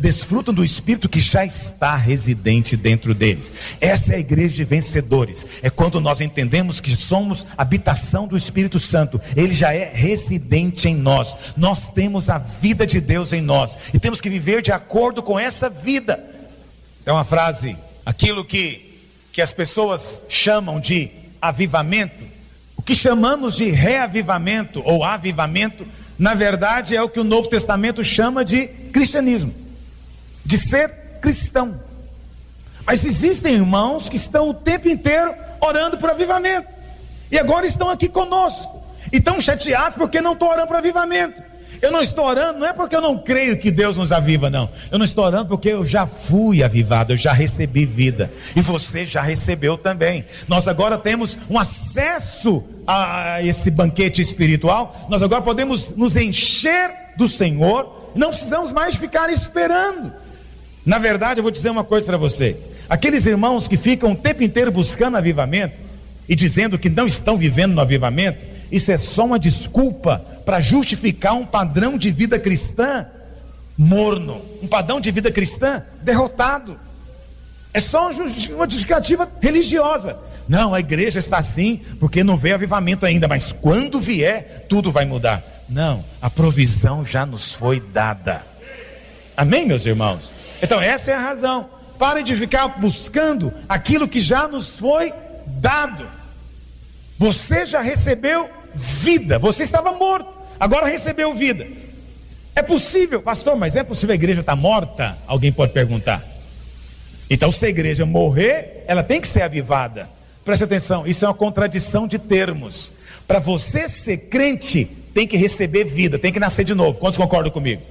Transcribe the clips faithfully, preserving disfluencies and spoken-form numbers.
desfrutam do Espírito que já está residente dentro deles. Essa é a igreja de vencedores. É quando nós entendemos que somos habitação do Espírito Santo. Ele já é residente em nós. Nós temos a vida de Deus em nós e temos que viver de acordo com essa vida. É uma frase, aquilo que, que as pessoas chamam de avivamento, o que chamamos de reavivamento ou avivamento, na verdade é o que o Novo Testamento chama de cristianismo, de ser cristão. Mas existem irmãos que estão o tempo inteiro orando por avivamento, e agora estão aqui conosco, e estão chateados porque não estão orando por avivamento. Eu não estou orando, não é porque eu não creio que Deus nos aviva, não. Eu não estou orando porque eu já fui avivado, eu já recebi vida. E você já recebeu também. Nós agora temos um acesso a esse banquete espiritual. Nós agora podemos nos encher do Senhor. Não precisamos mais ficar esperando. Na verdade, eu vou dizer uma coisa para você. Aqueles irmãos que ficam o tempo inteiro buscando avivamento e dizendo que não estão vivendo no avivamento, isso é só uma desculpa para justificar um padrão de vida cristã morno, um padrão de vida cristã derrotado. É só uma justificativa religiosa. Não, a igreja está assim porque não veio avivamento ainda, mas quando vier, tudo vai mudar. Não, a provisão já nos foi dada. Amém, meus irmãos? Então essa é a razão. Parem de ficar buscando aquilo que já nos foi dado. Você já recebeu vida, você estava morto, agora recebeu vida. É possível, pastor, mas é possível a igreja estar morta? Alguém pode perguntar. Então, se a igreja morrer, ela tem que ser avivada. Preste atenção, isso é uma contradição de termos. Para você ser crente, tem que receber vida, tem que nascer de novo. Quantos concordam comigo?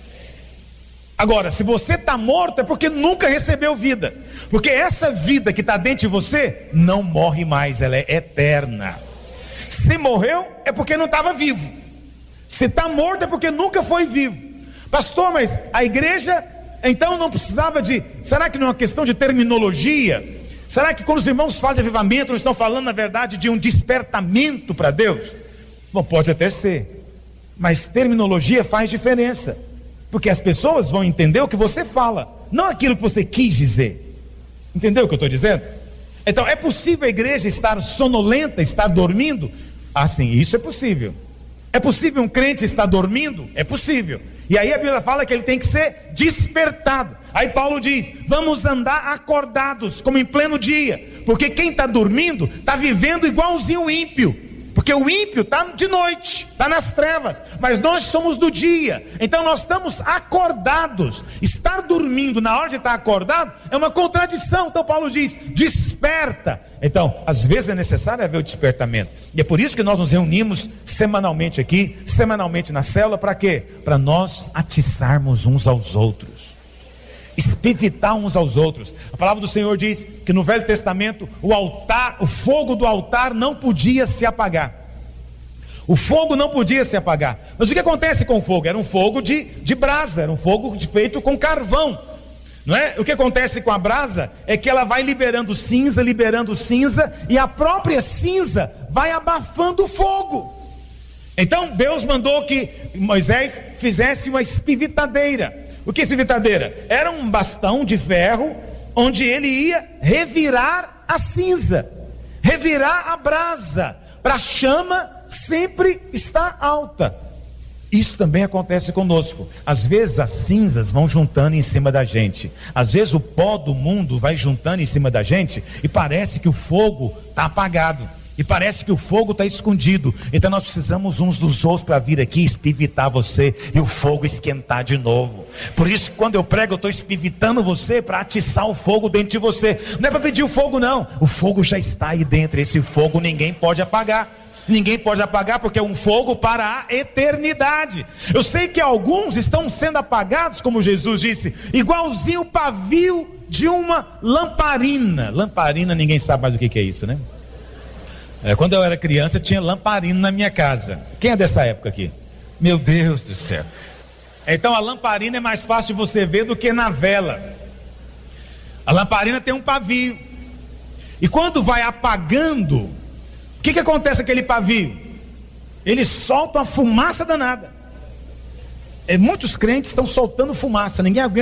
Agora, se você está morto, é porque nunca recebeu vida, porque essa vida que está dentro de você não morre mais, ela é eterna. Se morreu, é porque não estava vivo. Se está morto, é porque nunca foi vivo. Pastor, mas a igreja então não precisava de... Será que não é uma questão de terminologia? Será que quando os irmãos falam de avivamento, não estão falando na verdade de um despertamento para Deus? Bom, pode até ser, mas terminologia faz diferença, porque as pessoas vão entender o que você fala, não aquilo que você quis dizer. Entendeu o que eu estou dizendo? Então, é possível a igreja estar sonolenta, estar dormindo? Ah, sim, isso é possível. É possível um crente estar dormindo? É possível. E aí a Bíblia fala que ele tem que ser despertado. Aí Paulo diz, vamos andar acordados, como em pleno dia. Porque quem está dormindo, está vivendo igualzinho o ímpio. Porque o ímpio está de noite, está nas trevas, mas nós somos do dia, então nós estamos acordados. Estar dormindo na hora de estar acordado é uma contradição. Então Paulo diz, desperta. Então, às vezes é necessário haver o despertamento, e é por isso que nós nos reunimos semanalmente aqui, semanalmente na célula, para quê? Para nós atiçarmos uns aos outros, espivitar uns aos outros. A palavra do Senhor diz que no Velho Testamento o altar, o fogo do altar não podia se apagar. O fogo não podia se apagar. Mas o que acontece com o fogo? Era um fogo de, de brasa, era um fogo de, feito com carvão, não é? O que acontece com a brasa é que ela vai liberando cinza, liberando cinza, e a própria cinza vai abafando o fogo. Então Deus mandou que Moisés fizesse uma espivitadeira. O que é espivitadeira? Era um bastão de ferro, onde ele ia revirar a cinza, revirar a brasa, para a chama sempre estar alta. Isso também acontece conosco. Às vezes as cinzas vão juntando em cima da gente, às vezes o pó do mundo vai juntando em cima da gente, e parece que o fogo está apagado, e parece que o fogo está escondido. Então nós precisamos uns dos outros para vir aqui espivitar você e o fogo esquentar de novo. Por isso que quando eu prego, eu estou espivitando você para atiçar o fogo dentro de você. Não é para pedir o fogo, não. O fogo já está aí dentro. Esse fogo ninguém pode apagar. Ninguém pode apagar, porque é um fogo para a eternidade. Eu sei que alguns estão sendo apagados, como Jesus disse, igualzinho o pavio de uma lamparina. Lamparina, ninguém sabe mais o que é isso, né? É, quando eu era criança, tinha lamparina na minha casa. Quem é dessa época aqui? Meu Deus do céu. Então a lamparina é mais fácil de você ver do que na vela. A lamparina tem um pavio, e quando vai apagando, o que que acontece com aquele pavio? Ele solta uma fumaça danada. É, muitos crentes estão soltando fumaça, ninguém aguenta